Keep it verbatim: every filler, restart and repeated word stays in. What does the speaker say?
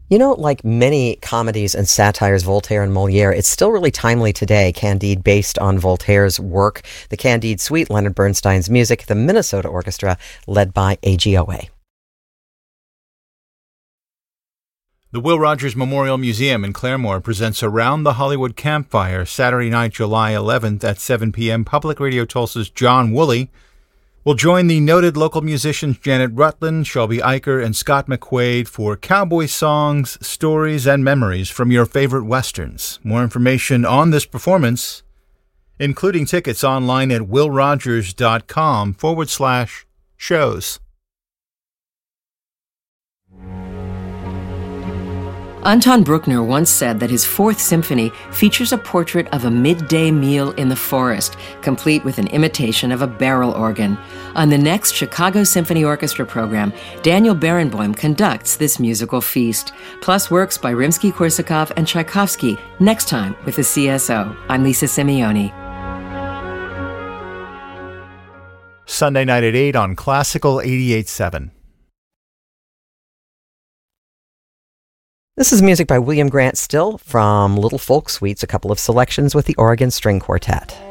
You know, like many comedies and satires, Voltaire and Molière, it's still really timely today. Candide, based on Voltaire's work. The Candide Suite, Leonard Bernstein's music, the Minnesota Orchestra, led by A G O A. The Will Rogers Memorial Museum in Claremore presents Around the Hollywood Campfire, Saturday night, July eleventh at seven p.m. Public Radio Tulsa's John Woolley will join the noted local musicians Janet Rutland, Shelby Eicher, and Scott McQuaid for cowboy songs, stories, and memories from your favorite westerns. More information on this performance, including tickets, online at willrogers.com forward slash shows. Anton Bruckner once said that his Fourth Symphony features a portrait of a midday meal in the forest, complete with an imitation of a barrel organ. On the next Chicago Symphony Orchestra program, Daniel Barenboim conducts this musical feast, plus works by Rimsky-Korsakov and Tchaikovsky, next time with the C S O. I'm Lisa Simeoni. Sunday night at eight on Classical eighty-eight point seven. This is music by William Grant Still from Little Folk Suites, a couple of selections with the Oregon String Quartet.